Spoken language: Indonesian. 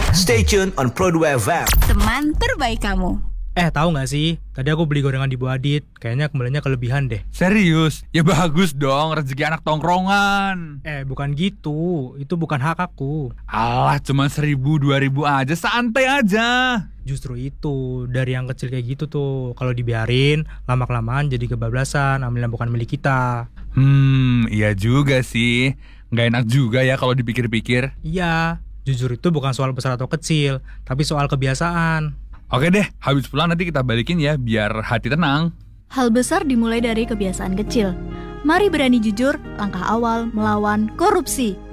Stay tuned on Pro 2 FM. Teman terbaik kamu. Tahu nggak sih? Tadi aku beli gorengan di Bu Adit. Kayaknya kembaliannya kelebihan deh. Serius? Ya bagus dong, rezeki anak tongkrongan. Bukan gitu. Itu bukan hak aku. Alah, cuma 1.000-2.000 aja, santai aja. Justru itu, dari yang kecil kayak gitu tuh. Kalau dibiarin, lama-kelamaan jadi kebablasan, ambil yang bukan milik kita. Iya juga sih. Nggak enak juga ya kalau dipikir-pikir. Iya, jujur itu bukan soal besar atau kecil, tapi soal kebiasaan. Oke deh, habis pulang nanti kita balikin ya, biar hati tenang. Hal besar dimulai dari kebiasaan kecil. Mari berani jujur, langkah awal melawan korupsi.